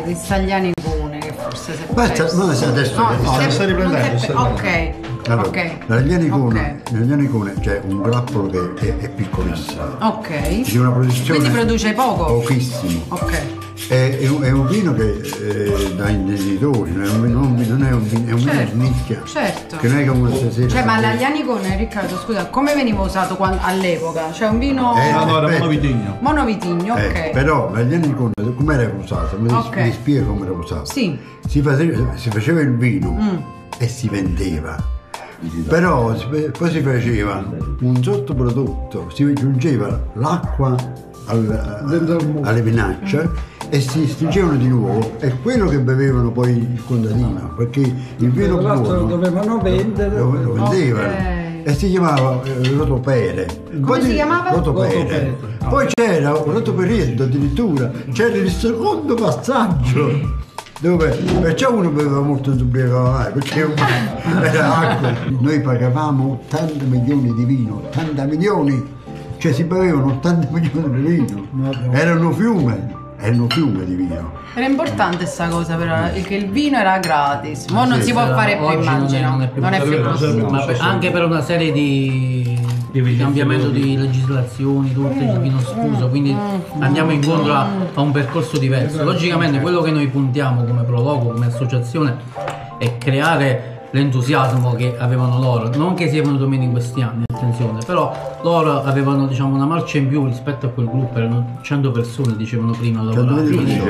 il Saglianicone, che forse si è Basta, perso. no, adesso sta riprendendo. Ok. allora, Ok. L'aglianicone c'è un grappolo che è piccolissimo. Ok. C'è una produzione Quindi produce poco? pochissimo. Ok. È un vino che dà intenditori, non è un vino, è un vino di nicchia. Certo. Che non è come stasera. Cioè, ma l'aglianicone, Riccardo, scusa, come veniva usato all'epoca? Cioè un vino No, era monovitigno. monovitigno, ok. Però l'aglianicone come era usato? Ok. Mi spiego come era usato. Sì. Si faceva il vino e si vendeva. Però poi si faceva un sottoprodotto, si aggiungeva l'acqua alle vinacce e si stringevano di nuovo, è quello che bevevano poi il contadino, perché il vino buono dovevano vendere. lo vendevano. Ok. E si chiamava rotopere. Come si chiamava? Rotopere. Poi c'era un rotoperietto addirittura, c'era il secondo passaggio. Dove perciò uno beveva molto zucchero perché era acqua. Noi pagavamo 80 milioni di vino, 80 milioni, cioè si bevevano 80 milioni di vino, erano fiume di vino. Era importante sta cosa però, che il vino era gratis. Mo non si può fare più, oggi immagino. Non è più possibile. Ma anche per una serie di cambiamento di legislazioni, tutto il vino sfuso, quindi andiamo incontro a un percorso diverso. Logicamente quello che noi puntiamo come Prologo, come associazione, è creare l'entusiasmo che avevano loro, non che sia venuto meno in questi anni, attenzione, però loro avevano, diciamo, una marcia in più rispetto a quel gruppo, erano 100 persone, dicevano prima, lavoravano.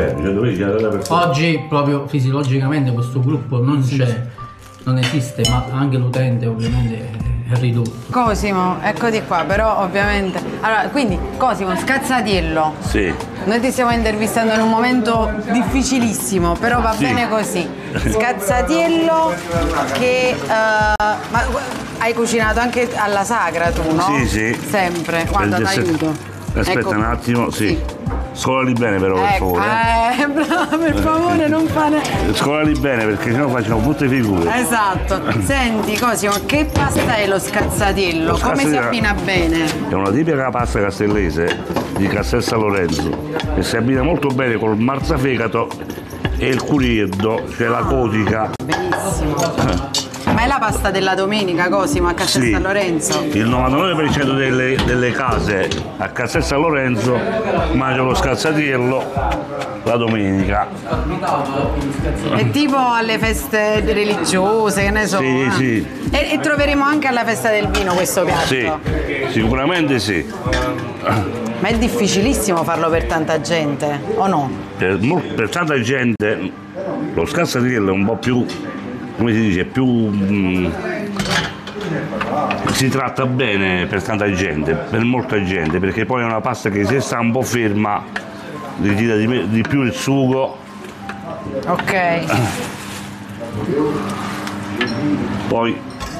Oggi proprio fisiologicamente questo gruppo non c'è, non esiste, ma anche l'utente ovviamente è ridotto. Cosimo, eccoti qua, però ovviamente. Allora, quindi Cosimo, Scazzatiello. Sì. Noi ti stiamo intervistando in un momento difficilissimo, però va bene così. Scazzatiello che ma hai cucinato anche alla sagra tu, no? Sì, sì. Sempre. Guarda, ti aiuto. Aspetta Ecco. un attimo, sì. Scolali bene però, per Ecco, favore. bravo, per favore, non fare. Scolali bene perché sennò facciamo brutte figure. Esatto. Senti, Cosimo, che pasta è lo scazzatiello? Come si scazzatiello abbina bene? È una tipica pasta castellese di Castel San Lorenzo che si abbina molto bene col marzafegato e il curieddo, cioè la codica. Benissimo. Ma è la pasta della domenica, Cosimo, a Castel Sì. San Lorenzo? Il 99% delle case a Castel San Lorenzo mangia lo scazzatiello la domenica. È tipo alle feste religiose, che ne so. Sì, sì. E troveremo anche alla festa del vino questo piatto. Sì, sicuramente sì. Ma è difficilissimo farlo per tanta gente, o no? Per tanta gente lo scazzatiello è un po' più, come si dice, più si tratta bene per tanta gente, per molta gente, perché poi è una pasta che se sta un po' ferma ritira di più il sugo. Ok. Poi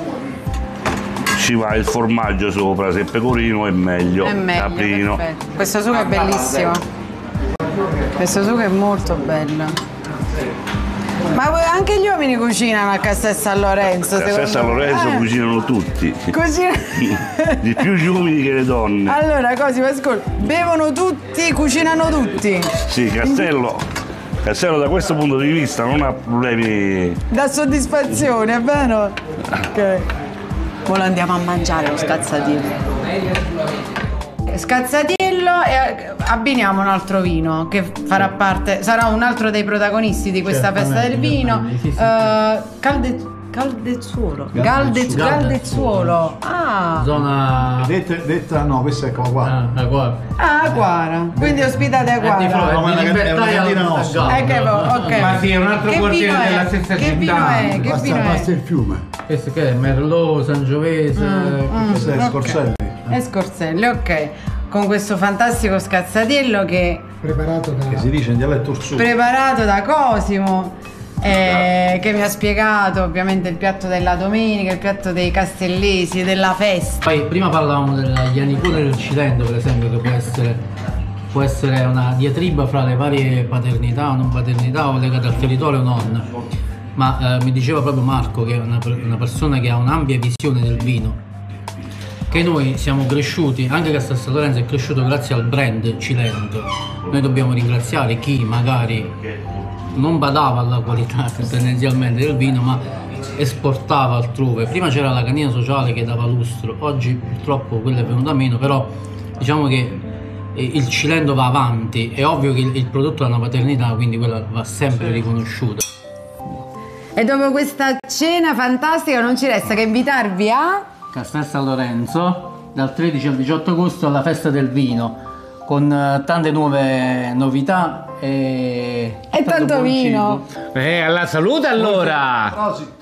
ci va il formaggio sopra, se è pecorino è meglio, È meglio, caprino. perfetto. Questo sugo è bellissimo. Questo sugo è molto bello. Ma anche gli uomini cucinano a Castel San Lorenzo, A Castel San Lorenzo cucinano tutti, di più gli uomini che le donne. Allora, Cosimo, ascolta, bevono tutti, cucinano tutti. Sì, Castello da questo punto di vista non ha problemi. Da soddisfazione, è vero? Ok. Ora andiamo a mangiare lo scazzatiello. Scazzatiello e abbiniamo un altro vino che farà parte, sarà un altro dei protagonisti di questa festa del vino. Galdezuolo. Ah. Zona Detta no, questa è qua. Aquara. Quindi ospitate di Aquara. fronte, di Libertà e cantina nostra. Ok. Ma sì, è un altro Che quartiere vino è? della stessa Che città. vino è? Che vino Basta è? il fiume. questo che è? Merlot, Sangiovese. Questo è Scorselli. E Scorselli, ok. Con questo fantastico scazzatiello che Che si dice in dialetto orsuto. preparato da Cosimo, che mi ha spiegato ovviamente il piatto della domenica, il piatto dei castellesi, della festa. Poi prima parlavamo dell'Ianicone del Cilento, per esempio, che può essere una diatriba fra le varie paternità o non paternità o legate al territorio o non. Ma mi diceva proprio Marco, che è una persona che ha un'ampia visione del vino, che noi siamo cresciuti, anche Castel San Lorenzo è cresciuto grazie al brand Cilento. Noi dobbiamo ringraziare chi magari non badava alla qualità tendenzialmente del vino, ma esportava altrove. Prima c'era la cantina sociale che dava lustro, oggi purtroppo quella è venuta meno, però diciamo che il Cilento va avanti. È ovvio che il prodotto ha una paternità, quindi quella va sempre riconosciuta. E dopo questa cena fantastica non ci resta che invitarvi a Castel San Lorenzo dal 13 al 18 agosto alla festa del vino, con tante nuove novità e tanto buon vino. cibo. Alla salute allora! Prosit.